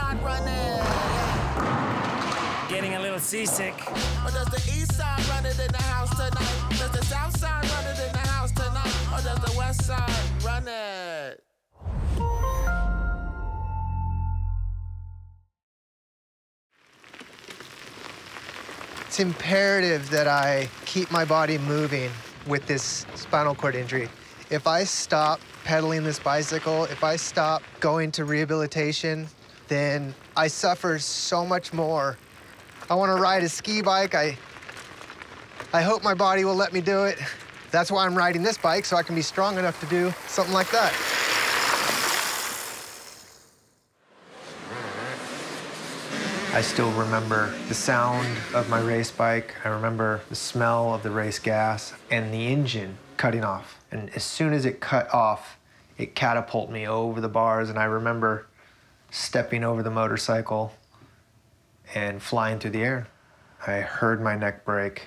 side running? Getting a little seasick. Or does the east side run it in the house tonight? Does the south side run it in the house tonight? Or does the west side run it? It's imperative that I keep my body moving with this spinal cord injury. If I stop pedaling this bicycle, if I stop going to rehabilitation, then I suffer so much more. I want to ride a ski bike. I hope my body will let me do it. That's why I'm riding this bike, so I can be strong enough to do something like that. I still remember the sound of my race bike. I remember the smell of the race gas and the engine cutting off. And as soon as it cut off, it catapulted me over the bars, and I remember stepping over the motorcycle and flying through the air. I heard my neck break,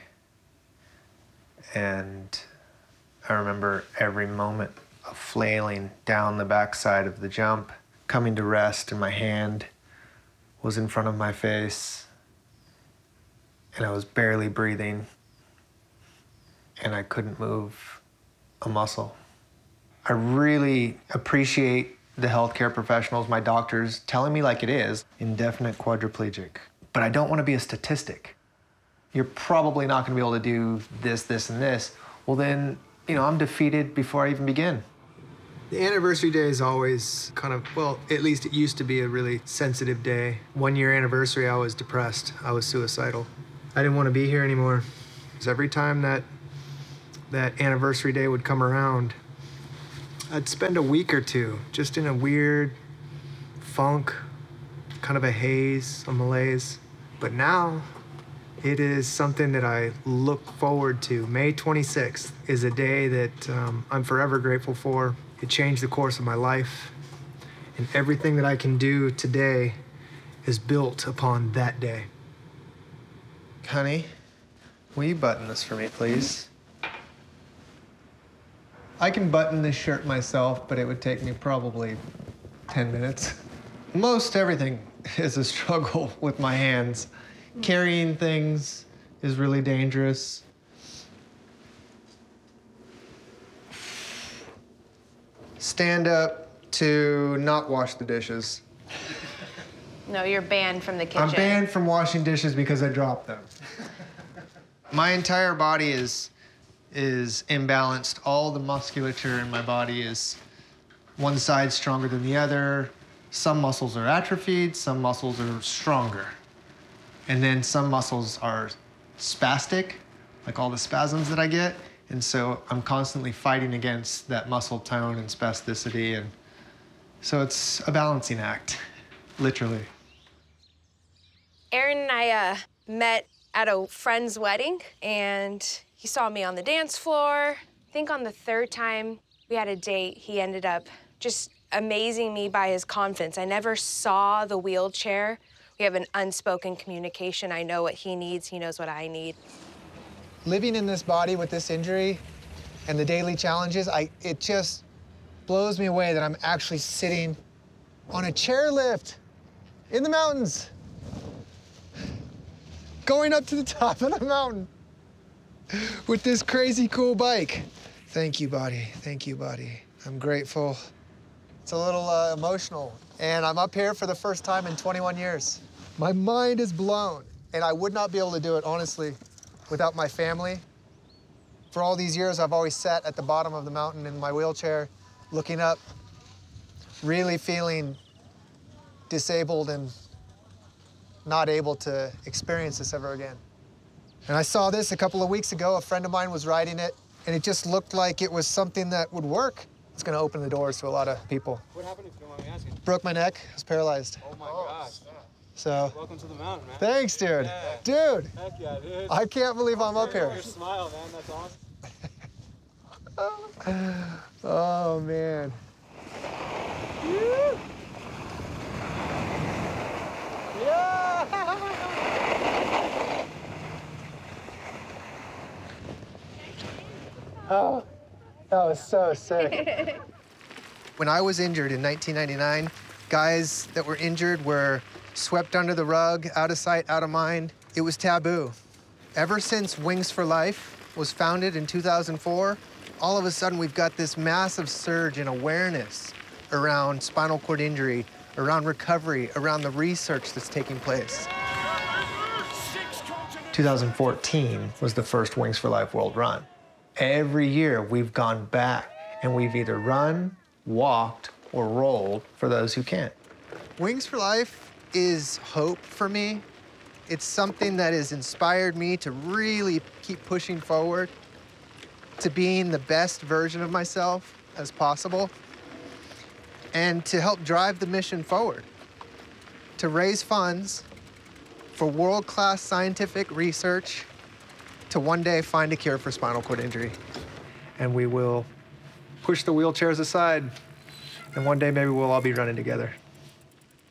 and I remember every moment of flailing down the backside of the jump, coming to rest, and my hand was in front of my face, and I was barely breathing, and I couldn't move a muscle. I really appreciate the healthcare professionals, my doctors, telling me like it is, indefinite quadriplegic. But I don't want to be a statistic. You're probably not going to be able to do this, this, and this. Well, then, I'm defeated before I even begin. The anniversary day is always kind of, well, at least it used to be a really sensitive day. 1 year anniversary, I was depressed. I was suicidal. I didn't want to be here anymore. Because every time that anniversary day would come around, I'd spend a week or two just in a weird funk, kind of a haze, a malaise. But now, it is something that I look forward to. May 26th is a day that I'm forever grateful for. It changed the course of my life. And everything that I can do today is built upon that day. Honey, will you button this for me, please? I can button this shirt myself, but it would take me probably 10 minutes. Most everything is a struggle with my hands. Carrying things is really dangerous. Stand up to not wash the dishes. No, you're banned from the kitchen. I'm banned from washing dishes because I dropped them. My entire body is imbalanced. All the musculature in my body is one side stronger than the other. Some muscles are atrophied, some muscles are stronger. And then some muscles are spastic, like all the spasms that I get. And so I'm constantly fighting against that muscle tone and spasticity. And so it's a balancing act, literally. Aaron and I met at a friend's wedding, and he saw me on the dance floor. I think on the third time we had a date, he ended up just amazing me by his confidence. I never saw the wheelchair. We have an unspoken communication. I know what he needs. He knows what I need. Living in this body with this injury and the daily challenges, it just blows me away that I'm actually sitting on a chairlift in the mountains, going up to the top of the mountain with this crazy cool bike. Thank you, body. Thank you, body. I'm grateful. It's a little emotional. And I'm up here for the first time in 21 years. My mind is blown. And I would not be able to do it, honestly, without my family. For all these years, I've always sat at the bottom of the mountain in my wheelchair, looking up, really feeling disabled and not able to experience this ever again. And I saw this a couple of weeks ago. A friend of mine was riding it, and it just looked like it was something that would work. It's going to open the doors to a lot of people. What happened, if you don't mind me asking? Broke my neck. I was paralyzed. Oh, my gosh. So. Welcome to the mountain, man. Thanks, dude. Yeah. Dude. Heck yeah, dude. I can't believe I'm up here. Your smile, man. That's awesome. Oh, man. Yeah! Oh, that was so sick. When I was injured in 1999, Guys that were injured were swept under the rug, out of sight, out of mind. It was taboo. Ever since Wings for Life was founded in 2004, all of a sudden we've got this massive surge in awareness around spinal cord injury, around recovery, around the research that's taking place. 2014 was the first Wings for Life World Run. Every year we've gone back and we've either run, walked, or rolled for those who can't. Wings for Life is hope for me. It's something that has inspired me to really keep pushing forward to being the best version of myself as possible and to help drive the mission forward, to raise funds for world-class scientific research to one day find a cure for spinal cord injury. And we will push the wheelchairs aside, and one day maybe we'll all be running together.